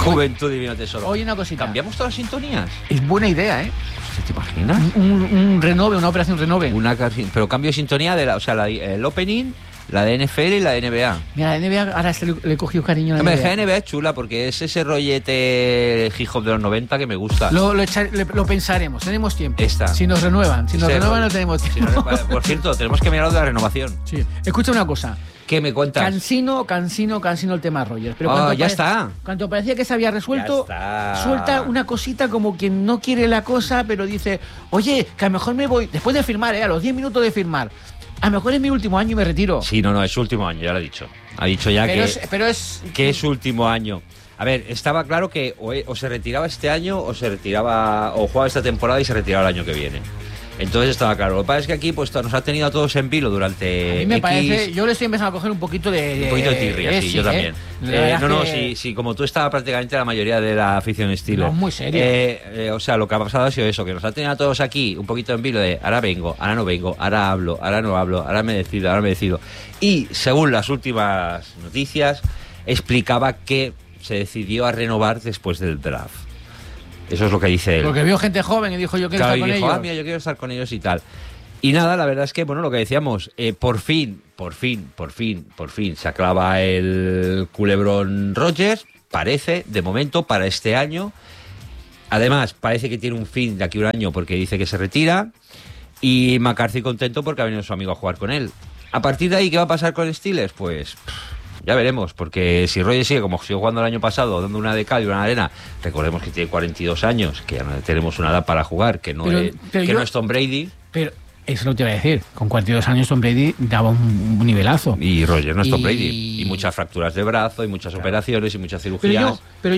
Juventud Divino Tesoro. Oye, una cosita. ¿Cambiamos todas las sintonías? Es buena idea, ¿eh? ¿Te imaginas? Un renove, una operación renove. Pero cambio de sintonía de el opening, la de NFL y la de NBA. Mira, la NBA ahora le he cogido cariño a la NBA. La NBA es chula porque es ese rollete hip hop de los 90 que me gusta. Lo pensaremos, tenemos tiempo. Esta. Si nos renuevan, no tenemos tiempo. Por cierto, tenemos que mirar de la renovación. Sí. Escucha una cosa. ¿Qué me cuentas? Cansino el tema Rogers. Pero ya está. Cuando parecía que se había resuelto, suelta una cosita como quien no quiere la cosa, pero dice, oye, que a lo mejor me voy, después de firmar, a los 10 minutos de firmar, a lo mejor es mi último año y me retiro. Sí, no, es su último año, ya lo ha dicho. Ha dicho ya que es su último año. A ver, estaba claro que o se retiraba este año o jugaba esta temporada y se retiraba el año que viene. Entonces estaba claro. Lo que pasa es que aquí pues nos ha tenido a todos en vilo durante a mí me parece, yo le estoy empezando a coger un poquito de tirria, sí, yo también. Sí, como tú estaba prácticamente la mayoría de la afición estilo. No, muy serio. O sea, lo que ha pasado ha sido eso, que nos ha tenido a todos aquí un poquito en vilo de ahora vengo, ahora no vengo, ahora hablo, ahora no hablo, ahora me decido. Y según las últimas noticias, explicaba que se decidió a renovar después del draft. Eso es lo que dice él. Porque vio gente joven y dijo, yo quiero estar con ellos. Mira, yo quiero estar con ellos y tal. Y nada, la verdad es que, bueno, lo que decíamos, por fin, se aclava el culebrón Rogers, parece, de momento, para este año. Además, parece que tiene un fin de aquí a un año porque dice que se retira. Y McCarthy contento porque ha venido su amigo a jugar con él. A partir de ahí, ¿qué va a pasar con Steelers? Pues ya veremos, porque si Rogers sigue como siguió jugando el año pasado, dando una de cal y una de arena, recordemos que tiene 42 años, que ya no tenemos una edad para jugar, que no es Tom Brady. Pero eso lo te iba a decir, con 42 años Tom Brady daba un nivelazo. Y Rogers no es Tom Brady. Y muchas fracturas de brazo, y muchas operaciones, y muchas cirugías. Pero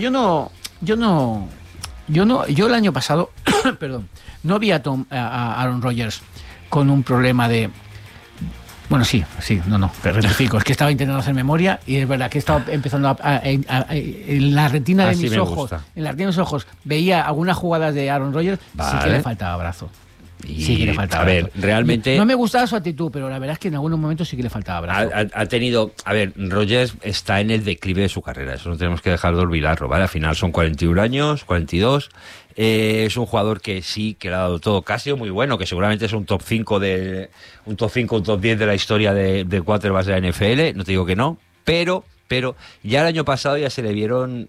yo el año pasado, perdón, no vi a Aaron Rodgers con un problema de... Bueno, rectifico. Es que estaba intentando hacer memoria y es verdad que he estado empezando en la retina de mis ojos. En la retina de mis ojos veía algunas jugadas de Aaron Rodgers, sí que le faltaba brazo. Sí que le faltaba brazo. A ver, realmente... No me gustaba su actitud, pero la verdad es que en algunos momentos sí que le faltaba brazo. Ha tenido... A ver, Rodgers está en el declive de su carrera. Eso no tenemos que dejar de olvidarlo, ¿vale? Al final son 41 años, 42... es un jugador que sí, que le ha dado todo, que ha sido muy bueno, que seguramente es un top 5, un top 10 de la historia de quarterbacks de la NFL, no te digo que no, pero ya el año pasado ya se le vieron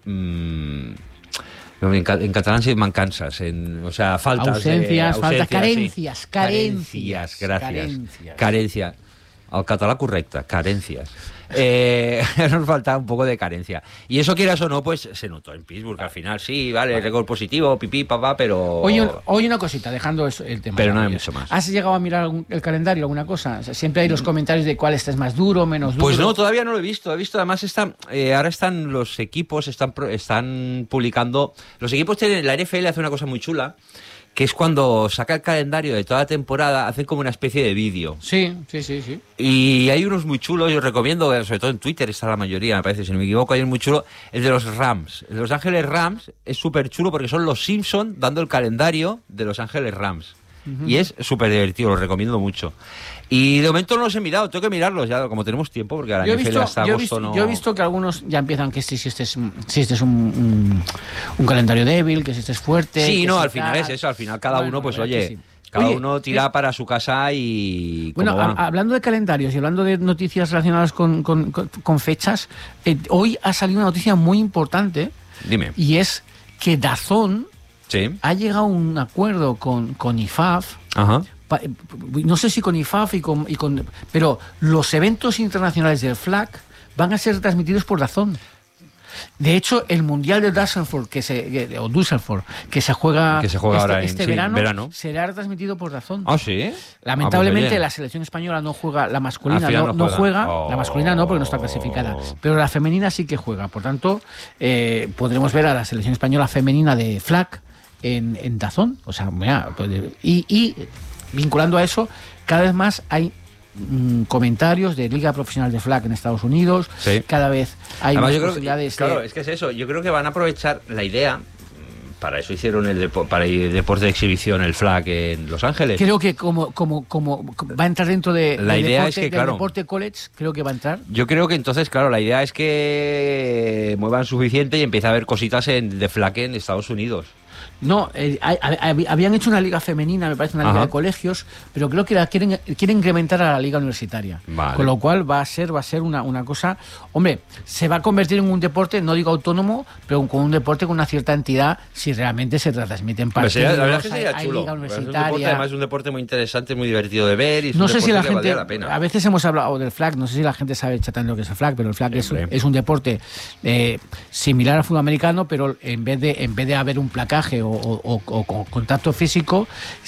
en catalán se mancanzas, o sea, faltas, ausencias, carencias, carencias. Al catalán correcta, carencias. Nos falta un poco de carencia. Y eso, quieras o no, pues se notó en Pittsburgh. Al final sí, vale, récord positivo, pipí, papá, pero... Oye, una cosita, dejando el tema. Pero no hay mucho más. ¿Has llegado a mirar el calendario, alguna cosa? O sea, siempre hay los comentarios de cuál es más duro, menos duro. Pues no, todavía no lo he visto. Además, ahora están los equipos, están publicando... Los equipos tienen... La NFL hace una cosa muy chula, que es cuando saca el calendario de toda la temporada, hacen como una especie de vídeo. Sí. Y hay unos muy chulos, yo os recomiendo, sobre todo en Twitter está la mayoría, me parece, si no me equivoco, hay un muy chulo, el de los Rams. El de Los Ángeles Rams es súper chulo porque son los Simpson dando el calendario de Los Ángeles Rams. Uh-huh. Y es súper divertido, lo recomiendo mucho. Y de momento no los he mirado, tengo que mirarlos ya, como tenemos tiempo, porque ahora NFL hasta agosto no... Yo he visto que algunos ya empiezan que si este es un calendario débil, que si este es fuerte... Sí, no, al final es eso, al final cada uno, pues oye... Cada uno tira para su casa y... Bueno, hablando de calendarios y hablando de noticias relacionadas con fechas, hoy ha salido una noticia muy importante. Dime. Y es que DAZN ha llegado a un acuerdo con IFAF. Ajá. No sé si con IFAF pero los eventos internacionales del FLAG van a ser transmitidos por DAZN. De hecho, el Mundial de Düsseldorf que se juega ahora este verano será transmitido por DAZN. ¿Ah, sí? Lamentablemente la selección española no juega, la masculina no juega. La masculina no, porque no está clasificada, pero la femenina sí que juega. Por tanto, podremos ver a la selección española femenina de FLAG en DAZN. O sea, y vinculando a eso, cada vez más hay comentarios de Liga Profesional de Flag en Estados Unidos. Sí. Cada vez hay más posibilidades. Claro, es que es eso. Yo creo que van a aprovechar la idea Para eso hicieron para el deporte de exhibición, el flag en Los Ángeles. Creo que como va a entrar dentro de la idea deporte, es que, del claro, deporte college, creo que va a entrar. Yo creo que entonces, claro, la idea es que muevan suficiente y empiece a haber cositas de flag en Estados Unidos. No, habían hecho una liga femenina, me parece, una liga de colegios, pero creo que quieren incrementar a la liga universitaria. Vale. Con lo cual va a ser una cosa... Hombre, se va a convertir en un deporte, no digo autónomo, pero con un deporte con una cierta entidad si realmente se transmiten partidos. La verdad es que sería chulo. Liga universitaria. Además es un deporte muy interesante, muy divertido de ver. Y no sé si la gente... La pena. A veces hemos hablado del flag, no sé si la gente sabe exactamente lo que es el flag, pero el flag es un deporte similar al fútbol americano, pero en vez de haber un placaje o con contacto físico,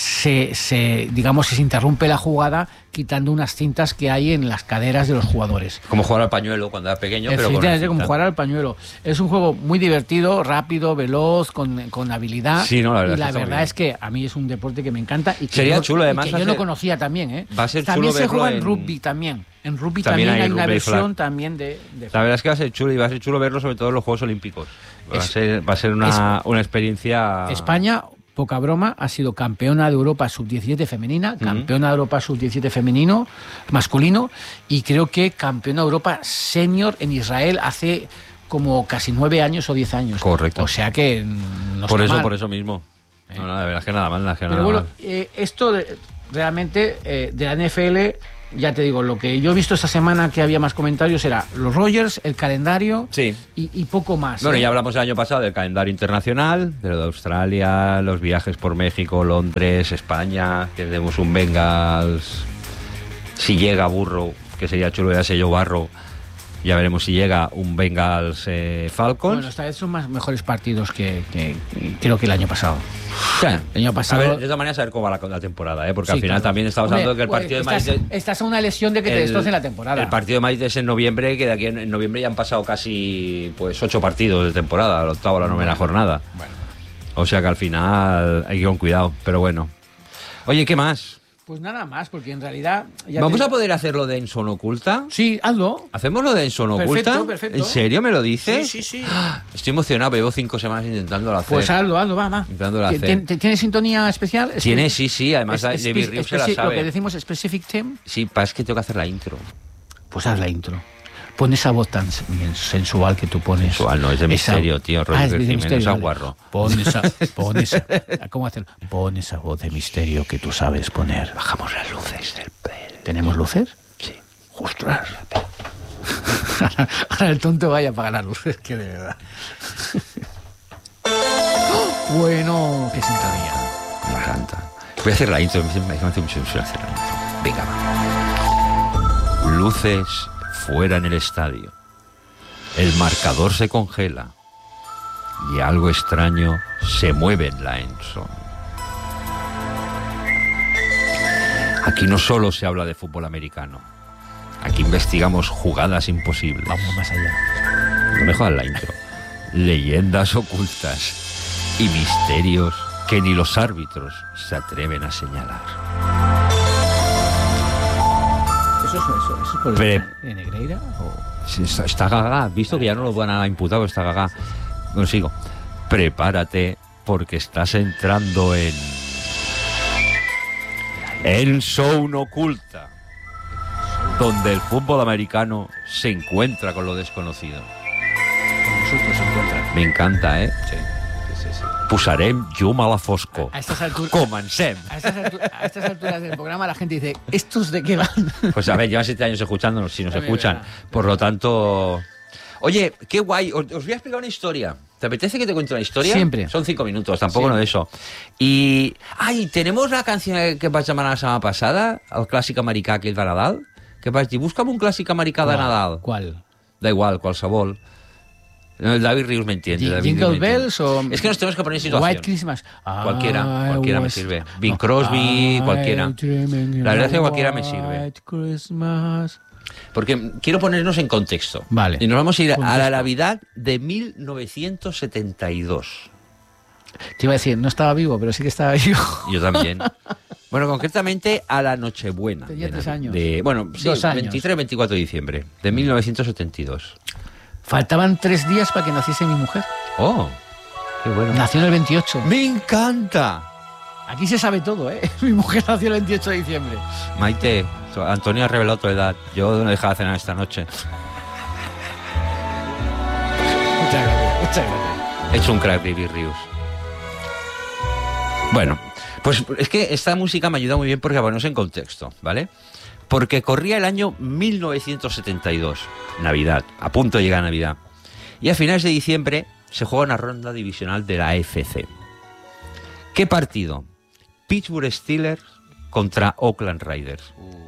digamos que se interrumpe la jugada quitando unas cintas que hay en las caderas de los jugadores. Como jugar al pañuelo cuando era pequeño, pero como jugar al pañuelo. Es un juego muy divertido, rápido, veloz, con habilidad. Sí, no, la verdad, y la verdad es que a mí es un deporte que me encanta y que sería chulo, además. Y que yo no conocía también, ¿eh? Va a ser también chulo se juega en rugby también. En rugby también hay una versión también de la verdad es que va a ser chulo y va a ser chulo verlo sobre todo en los Juegos Olímpicos. Va a ser una experiencia... España, poca broma, ha sido campeona de Europa sub-17 femenina, campeona de Europa sub-17 femenino, masculino, y creo que campeona de Europa senior en Israel hace como casi 9 años o 10 años. Correcto. O sea que no por está eso, mal. por eso mismo. No, la verdad es que nada mal. Pero bueno, esto realmente de la NFL... Ya te digo, lo que yo he visto esta semana que había más comentarios era los Rodgers, el calendario y poco más. Bueno, ya hablamos el año pasado del calendario internacional, de lo de Australia, los viajes por México, Londres, España, tenemos un Bengals, si llega Burrow, que sería chulo, ya sé yo, Barro, ya veremos si llega un Bengals Falcons. Bueno, esta vez son mejores partidos que creo que el año pasado. Sí. El año pasado. A ver, de todas maneras, a ver cómo va la temporada, porque al final también estamos hablando de que el partido de Madrid... Estás a una lesión de que te destrocen la temporada. El partido de Madrid es en noviembre, que de aquí en noviembre ya han pasado casi 8 partidos de temporada, la octava o la novena jornada. Bueno. O sea que al final hay que ir con cuidado, pero bueno. Oye, ¿qué más? Pues nada más, porque en realidad... ¿Vamos a poder hacerlo de Enson Oculta? Sí, hazlo. ¿Hacemos lo de Enson Oculta? Perfecto. ¿En serio me lo dices? Sí. Estoy emocionado, llevo 5 semanas intentándolo hacer. Pues hazlo, va. Intentándolo hacer. ¿Tienes sintonía especial? Tiene, sí, además David Rios se la sabe. Lo que decimos specific theme. Sí, es que tengo que hacer la intro. Pues haz la intro. Pon esa voz tan sensual que tú pones. Sensual, no, es de misterio, tío. Es de misterio. Aguarro. Pon esa. ¿Cómo hacer? Pon esa voz de misterio que tú sabes poner. Bajamos las luces del pelo. ¿Tenemos luces? Sí. ¡Ostras! Ahora el tonto vaya a apagar las luces, que de verdad. Bueno, qué sintonía. Me encanta. Voy a hacer la intro. Me hace mucha ilusión hacer la intro. Venga, va. Luces fuera en el estadio. El marcador se congela y algo extraño se mueve en la Enson. Aquí no solo se habla de fútbol americano. Aquí investigamos jugadas imposibles. Vamos más allá. No me jodas la intro. Leyendas ocultas y misterios que ni los árbitros se atreven a señalar. ¿Eso es por el Negreira? Está gaga, visto que ya no lo van a imputar, está gaga. Bueno, sigo. Prepárate porque estás entrando en Zone Oculta, donde el fútbol americano se encuentra con lo desconocido. Nosotros se encuentran. Me encanta, ¿eh? Sí. Posarem llum a la foscor. A estas alturas, Comencem. A estas alturas del programa la gente dice, ¿estos de qué van? Pues a ver, llevan 7 años escuchándonos, si nos escuchan. Por lo tanto... Oye, qué guay. Os voy a explicar una historia. ¿Te apetece que te cuente una historia? Siempre. Son 5 minutos, tampoco no de eso. Y... tenemos la canción que vaig demanar la setmana passada, el clàssic americà aquell de Nadal, que vaig dir, busca'm un clàssic americà de Nadal. ¿Cuál? Da igual, qualsevol. El David Rius me entiende. ¿Jingle Bells o...? Es que nos tenemos que poner en situación. White Christmas. Cualquiera me sirve. Bing Crosby, cualquiera. La verdad es que cualquiera me sirve. White Christmas. Porque quiero ponernos en contexto. Vale. Y nos vamos a ir a la Navidad de 1972. Te iba a decir, no estaba vivo, pero sí que estaba vivo. Yo también. Bueno, concretamente a la Nochebuena. Tenía 3 años. Bueno, sí, 2 años. 23-24 de diciembre de 1972. Faltaban 3 días para que naciese mi mujer. Oh. Qué bueno. Nació en el 28. ¡Me encanta! Aquí se sabe todo, ¿eh? Mi mujer nació el 28 de diciembre. Maite, Antonio ha revelado tu edad. Yo no dejaba de cenar esta noche. Muchas gracias, muchas gracias. Es un crack, Baby Rius. Bueno, pues es que esta música me ayuda muy bien porque ponernos en contexto, ¿vale? Porque corría el año 1972, Navidad, a punto de llegar a Navidad. Y a finales de diciembre se juega una ronda divisional de la AFC. ¿Qué partido? Pittsburgh Steelers contra Oakland Raiders.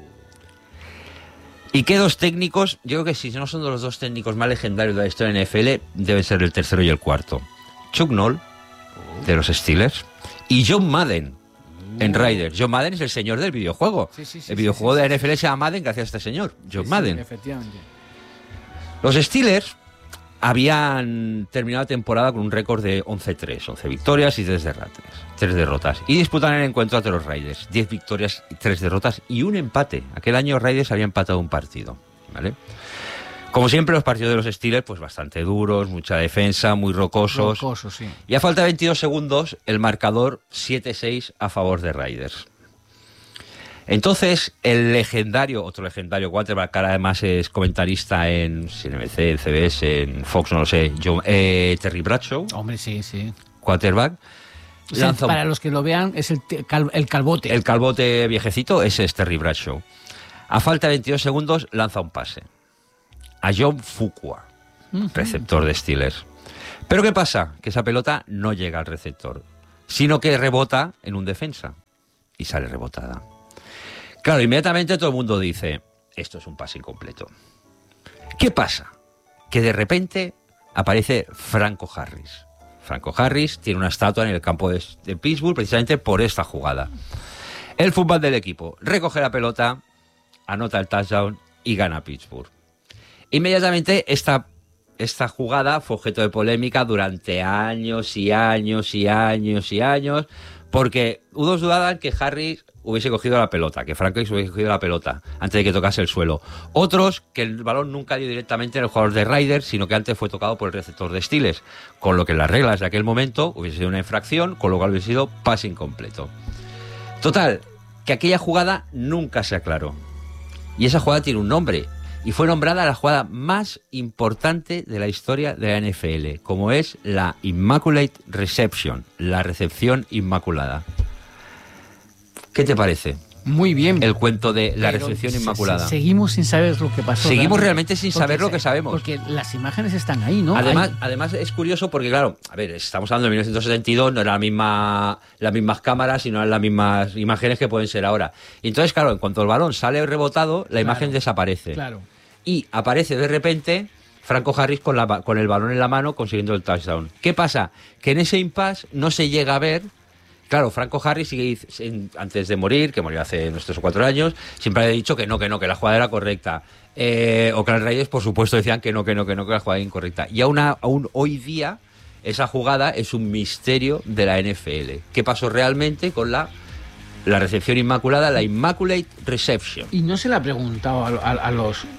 ¿Y qué dos técnicos? Yo creo que si no son de los dos técnicos más legendarios de la historia de NFL, deben ser el tercero y el cuarto. Chuck Noll, de los Steelers, y John Madden, en Raiders. John Madden es el señor del videojuego. Sí, El videojuego de la NFL se llama Madden gracias a este señor, John Madden. Efectivamente. Los Steelers habían terminado la temporada con un récord de 11-3, 11 victorias y 3 derrotas. Y disputan el encuentro ante los Raiders, 10 victorias y 3 derrotas y un empate. Aquel año Raiders había empatado un partido, ¿vale? Como siempre, los partidos de los Steelers, pues bastante duros, mucha defensa, muy rocosos. Rocoso, sí. Y a falta de 22 segundos, el marcador 7-6 a favor de Raiders. Entonces, otro legendario quarterback, que además es comentarista en CNBC, en CBS, en Fox, no lo sé, Terry Bradshaw, Hombre, sí. quarterback. O sea, para los que lo vean, es el calvote. El calvote viejecito, ese es Terry Bradshaw. A falta de 22 segundos, lanza un pase a John Fuqua, receptor de Steelers. Pero ¿qué pasa? Que esa pelota no llega al receptor, sino que rebota en un defensa y sale rebotada. Claro, inmediatamente todo el mundo dice, esto es un pase incompleto. ¿Qué pasa? Que de repente aparece Franco Harris. Franco Harris tiene una estatua en el campo de Pittsburgh precisamente por esta jugada. El fútbol del equipo recoge la pelota, anota el touchdown y gana Pittsburgh. Inmediatamente esta jugada fue objeto de polémica durante años y años y años y años, porque unos dudaban que Harris hubiese cogido la pelota, que Franco hubiese cogido la pelota antes de que tocase el suelo. Otros, que el balón nunca dio directamente en el jugador de Raiders, sino que antes fue tocado por el receptor de Steelers, con lo que en las reglas de aquel momento hubiese sido una infracción, con lo cual hubiese sido pase incompleto. Total, que aquella jugada nunca se aclaró. Y esa jugada tiene un nombre, y fue nombrada la jugada más importante de la historia de la NFL, como es la Immaculate Reception, la recepción inmaculada. ¿Qué te parece? Muy bien. El cuento de la recepción inmaculada. Seguimos sin saber lo que pasó. Seguimos realmente sin saber lo que sabemos. Porque las imágenes están ahí, ¿no? Además es curioso porque, claro, a ver, estamos hablando de 1972, no eran las mismas cámaras, sino eran las mismas imágenes que pueden ser ahora. Y entonces, claro, en cuanto el balón sale rebotado, la imagen desaparece. Claro. Y aparece de repente Franco Harris con el balón en la mano consiguiendo el touchdown. ¿Qué pasa? Que en ese impasse no se llega a ver. Claro, Franco Harris, antes de morir, que murió hace unos 3 o 4 años, siempre había dicho que la jugada era correcta. Oakland Raiders, por supuesto, decían que la jugada era incorrecta. Y aún hoy día, esa jugada es un misterio de la NFL. ¿Qué pasó realmente con la recepción inmaculada, la Immaculate Reception? Y no se le ha preguntado a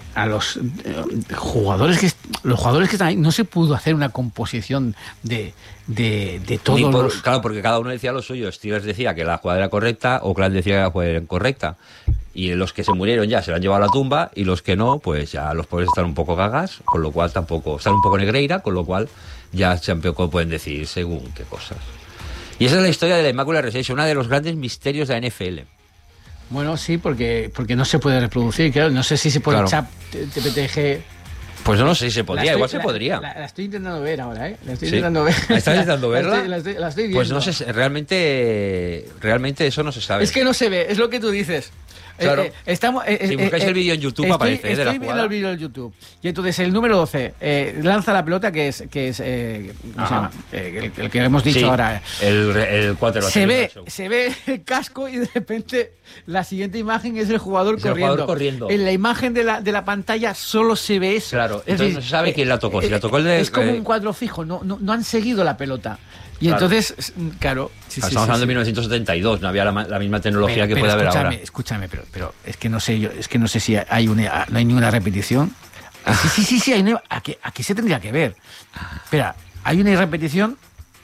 los jugadores que están ahí. No se pudo hacer una composición de todos los... Claro, porque cada uno decía lo suyo. Steelers decía que la jugada era correcta, Oakland decía que la jugada era incorrecta. Y los que se murieron ya se la han llevado a la tumba, y los que no, pues ya los pobres están un poco gagas, con lo cual tampoco... Están un poco negreira, con lo cual ya tampoco pueden decir según qué cosas. Y esa es la historia de la Immaculate Reception, una de los grandes misterios de la NFL. Bueno, sí, porque no se puede reproducir, claro. No sé si se puede chat TPTG. Pues no sé si se podría, igual se podría. La estoy intentando ver ahora, ¿eh? La estoy intentando ver. ¿Estás intentando verla? La estoy viendo. Pues no sé, realmente eso no se sabe. Es que no se ve, es lo que tú dices. Claro. Si buscáis el vídeo en YouTube aparece de la jugada. Estoy viendo el vídeo en YouTube. Y entonces el número 12 lanza la pelota, que es ¿cómo se llama? El que hemos dicho ahora. El quarterback. Se ve el casco y de repente la siguiente imagen es el jugador corriendo. En la imagen de la pantalla solo se ve eso. Claro, entonces no se sabe quién la tocó. Si la tocó es como un cuadro fijo, no han seguido la pelota. Y entonces, claro... Estamos hablando de 1972, no había la misma tecnología que puede haber ahora. Escúchame, pero es que no sé si no hay ninguna repetición. Sí, aquí se tendría que ver. Espera, hay una repetición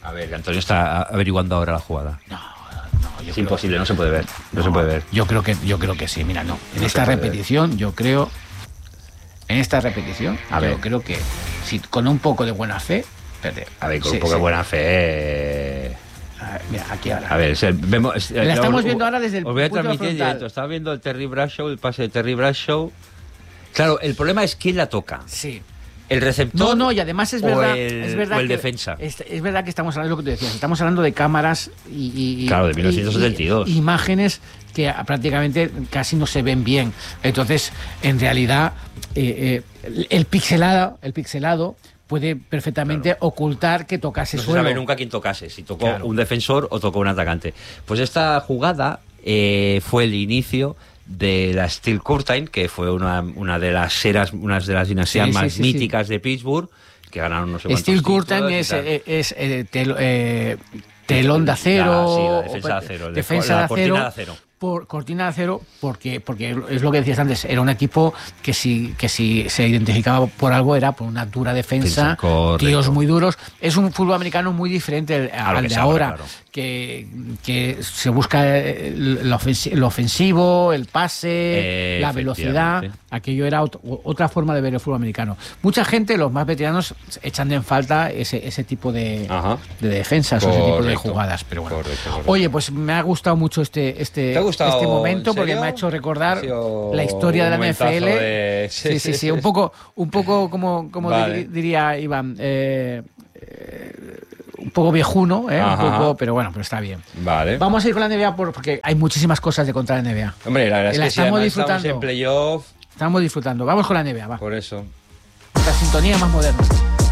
A ver, Antonio está averiguando ahora la jugada. No, Es imposible, no se puede ver. No se puede ver. Yo creo que sí, mira, no. En esta repetición, yo creo. En esta repetición, yo creo que si con un poco de buena fe. Espérate, a ver, con un poco de buena fe. A ver, mira, aquí ahora. A ver, vemos. La estamos viendo ahora desde el os voy a punto transmitir en frontal. directo. Estaba viendo el Terry Bradshaw, el pase de Terry Bradshaw. Claro, el problema es quién la toca. Sí. El receptor. No, y además es verdad, o el que defensa. Es verdad que estamos hablando de lo que tú decías, estamos hablando de cámaras y claro, de 1972. y imágenes que prácticamente casi no se ven bien. Entonces, en realidad, el pixelado puede perfectamente ocultar que tocase No se suelo. sabe nunca quién tocase, si tocó un defensor o tocó un atacante. Pues esta jugada fue el inicio de la Steel Curtain, que fue una de las eras, una de las dinastías más míticas de Pittsburgh, que ganaron no sé cuántos Steel Curtain es telón de acero, defensa de acero, defensa de cortina de acero. Cortina de acero, porque es lo que decías antes, era un equipo que si se identificaba por algo era por una dura defensa, tíos muy duros. Es un fútbol americano muy diferente al de ahora, claro. que se busca lo ofensivo, el pase, la velocidad. Aquello era otra forma de ver el fútbol americano. Mucha gente, los más veteranos, echan en falta ese tipo de defensas, o ese tipo de jugadas. Pero bueno. Correcto. Oye, pues me ha gustado mucho este momento, porque me ha hecho recordar la historia de la NFL. Sí, un poco como diría Iván, un poco viejuno, un poco, pero bueno, pero está bien. Vale. Vamos a ir con la NBA porque hay muchísimas cosas de contar la NBA. Hombre, la verdad es que estamos disfrutando. Estamos en playoff. Estamos disfrutando. Vamos con la NBA, va. Por eso. La sintonía más moderna.